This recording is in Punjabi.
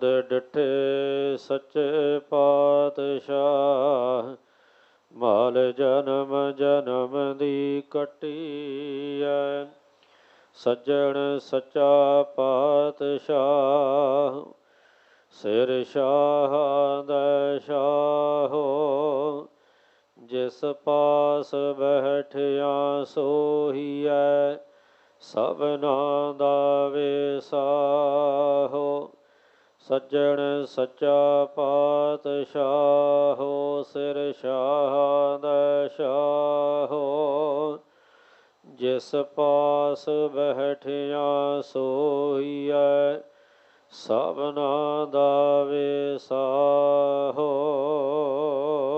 ਤੁਧ ਡਿਠੇ ਸੱਚੇ ਪਾਤਸ਼ਾਹ, ਮਾਲ ਜਨਮ ਜਨਮ ਦੀ ਕੱਟੀਐ। ਸੱਜਣ ਸੱਚਾ ਪਾਤਸ਼ਾਹ, ਸਿਰ ਸ਼ਾਹਾਂ ਦਾ ਸ਼ਾਹੋ। ਜਿਸ ਪਾਸ ਬੈਠਿਆ ਸੋਹੀਐ, ਸਭਨਾ ਦਾ ਵਿਸਾਹੋ। ਸੱਜਣ ਸੱਚਾ ਪਾਤਸ਼ਾਹੋ, ਸਿਰ ਸ਼ਾਹਾਂ ਦਾ ਸ਼ਾਹੋ। ਜਿਸ ਪਾਸ ਬੈਠਿਆ ਸੋਹੀਐ, ਸਭਨਾ ਦਾ ਵਿਸਾਹੋ।